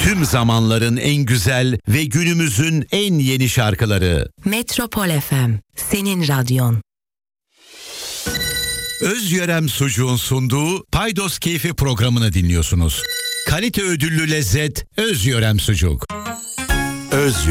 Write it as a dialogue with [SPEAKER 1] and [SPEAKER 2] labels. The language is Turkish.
[SPEAKER 1] Tüm zamanların en güzel ve günümüzün en yeni şarkıları.
[SPEAKER 2] Metropol FM, senin radyon.
[SPEAKER 1] Özyörem Sucuğun sunduğu Paydos Keyfi programını dinliyorsunuz. Kalite ödüllü lezzet Özyörem Sucuk. Özyörem.